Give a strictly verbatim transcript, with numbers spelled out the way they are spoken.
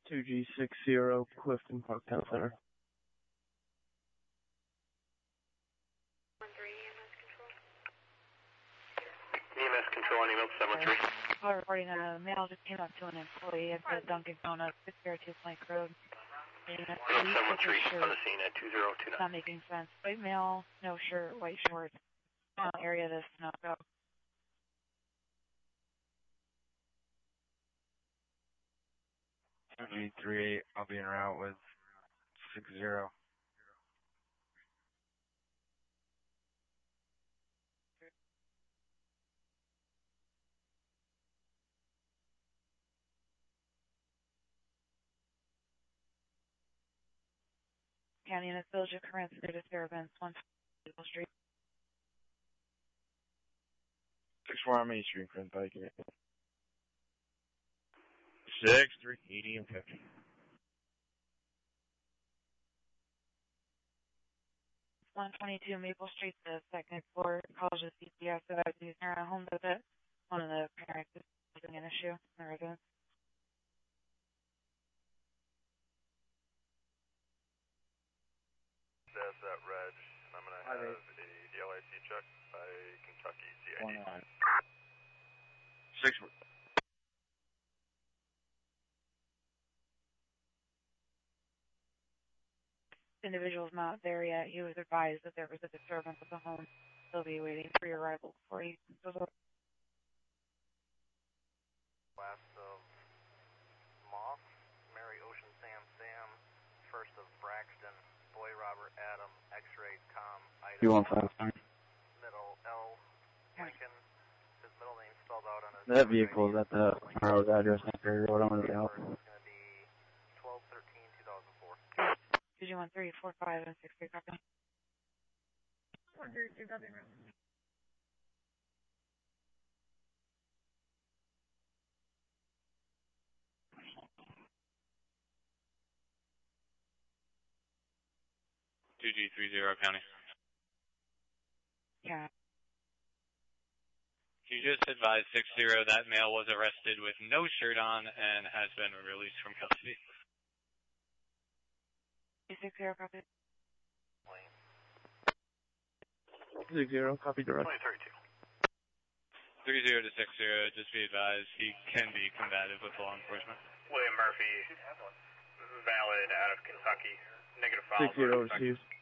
two G six zero, Clifton Park Town Center. E M S control on email seven one three. Call reporting a mail just came up to an employee at the Dunkin' Donuts, six zero two Plank Road. seven one three on the scene at two zero two nine. Not making sense. White male, no shirt, white shorts. Uh, area this not go. two G three eight, I'll be en route with six zero. County and its village occurrence near disturbance, one Maple Street. six four on Main Street, Friend Pike. six three eighty and fifty. one twenty-two Maple Street, the second floor, calls the C P S about using her home visit. One of the parents is having an issue in the residence. That's that reg, and I'm going to have a D L I C check by Kentucky C I D. six Individual's not there yet. He was advised that there was a disturbance at the home. He'll be waiting for your arrival before he goes over. Last of Moss, Mary Ocean Sam Sam, first of Braxton, Boy Robert Adam, X-ray Com, item You want that? middle L, Lincoln, his middle name spelled out on his... That vehicle is at the Road address on Perry Road. I'm going to be out. It's going to be twelve thirteen two thousand four. two one three four five and six three copy. one three two copy. two G three zero County. Yeah. You just advised six zero that male was arrested with no shirt on and has been released from custody. six zero copy. six zero, copy direct. twenty thirty-two. three zero to six zero, just be advised he can be combative with law enforcement. William Murphy, valid out of Kentucky. Negative file. six zero received.